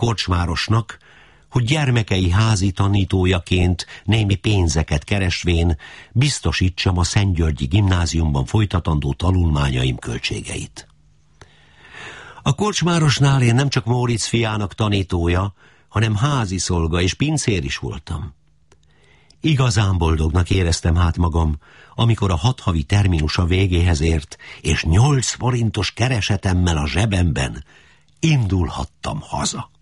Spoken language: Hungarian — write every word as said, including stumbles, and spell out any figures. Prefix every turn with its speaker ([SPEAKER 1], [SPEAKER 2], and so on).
[SPEAKER 1] kocsmárosnak, hogy gyermekei házi tanítójaként némi pénzeket keresvén biztosítsam a Szentgyörgyi Gimnáziumban folytatandó tanulmányaim költségeit. A kocsmárosnál én nem csak Móricz fiának tanítója, hanem házi szolga és pincér is voltam. Igazán boldognak éreztem hát magam, amikor a hat havi terminusa végéhez ért, és nyolc forintos keresetemmel a zsebemben indulhattam haza.